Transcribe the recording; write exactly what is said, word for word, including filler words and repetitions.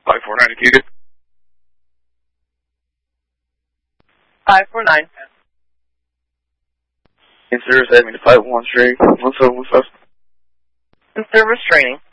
five four nine Acadie. five four nine. In service, admin to five one three. What's up, what's up? In service training.